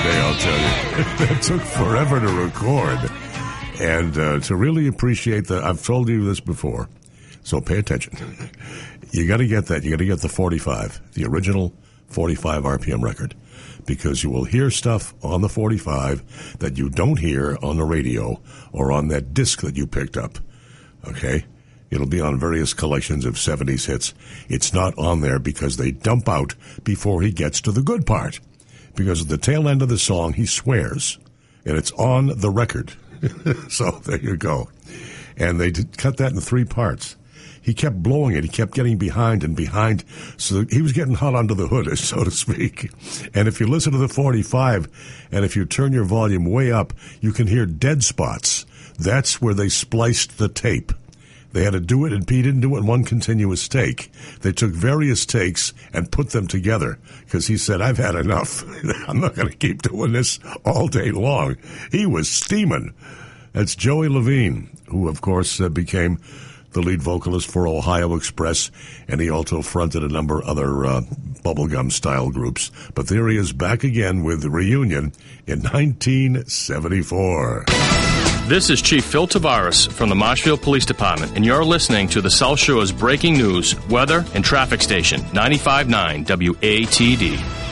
day, I'll tell you. It took forever to record. And to really appreciate I've told you this before, so pay attention. You got to get that. You got to get the 45, the original 45 RPM record, because you will hear stuff on the 45 that you don't hear on the radio or on that disc that you picked up. Okay? It'll be on various collections of 70s hits. It's not on there because they dump out before he gets to the good part. Because at the tail end of the song, he swears, and it's on the record. So there you go. And they cut that in 3 parts. He kept blowing it. He kept getting behind and behind. So he was getting hot under the hood, so to speak. And if you listen to the 45, and if you turn your volume way up, you can hear dead spots. That's where they spliced the tape. They had to do it, and Pete didn't do it in one continuous take. They took various takes and put them together because he said, I've had enough. I'm not going to keep doing this all day long. He was steaming. That's Joey Levine, who, of course, became the lead vocalist for Ohio Express, and he also fronted a number of other bubblegum-style groups. But there he is back again with the reunion in 1974. This is Chief Phil Tavares from the Marshfield Police Department, and you're listening to the South Shore's breaking news, weather, and traffic station, 95.9 WATD.